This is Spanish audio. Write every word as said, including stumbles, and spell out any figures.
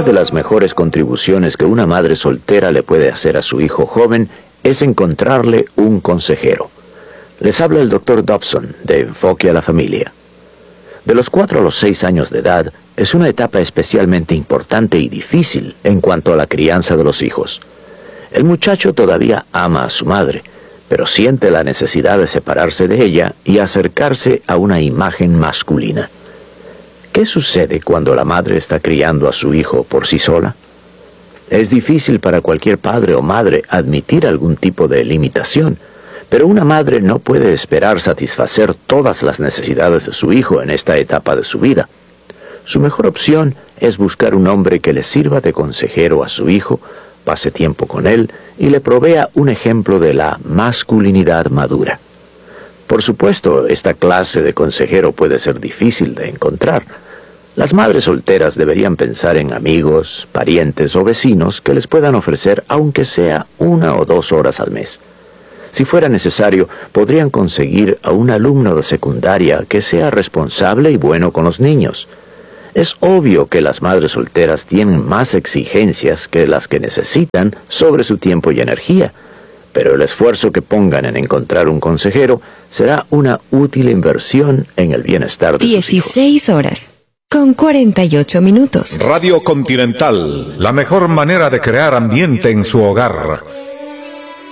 de las mejores contribuciones que una madre soltera le puede hacer a su hijo joven es encontrarle un consejero. Les habla el doctor Dobson, de Enfoque a la Familia. De los cuatro a los seis años de edad, es una etapa especialmente importante y difícil en cuanto a la crianza de los hijos. El muchacho todavía ama a su madre, pero siente la necesidad de separarse de ella y acercarse a una imagen masculina. ¿Qué sucede cuando la madre está criando a su hijo por sí sola? Es difícil para cualquier padre o madre admitir algún tipo de limitación, pero una madre no puede esperar satisfacer todas las necesidades de su hijo en esta etapa de su vida. Su mejor opción es buscar un hombre que le sirva de consejero a su hijo, pase tiempo con él y le provea un ejemplo de la masculinidad madura. Por supuesto, esta clase de consejero puede ser difícil de encontrar. Las madres solteras deberían pensar en amigos, parientes o vecinos que les puedan ofrecer aunque sea una o dos horas al mes. Si fuera necesario, podrían conseguir a un alumno de secundaria que sea responsable y bueno con los niños. Es obvio que las madres solteras tienen más exigencias que las que necesitan sobre su tiempo y energía, pero el esfuerzo que pongan en encontrar un consejero será una útil inversión en el bienestar de sus hijos. dieciséis horas, con cuarenta y ocho minutos. Radio Continental, la mejor manera de crear ambiente en su hogar.